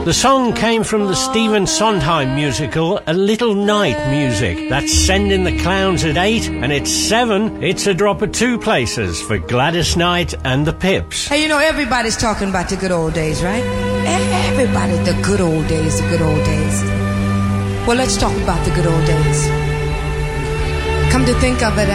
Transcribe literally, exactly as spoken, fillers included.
The song came from the Stephen Sondheim musical A Little Night Music. That's Sending the Clowns at eight, and it's seven. It's a drop of two places for Gladys Knight and the Pips. Hey, you know, everybody's talking about the good old days, right? Everybody, the good old days, the good old days. Well, let's talk about the good old days. Come to think of it,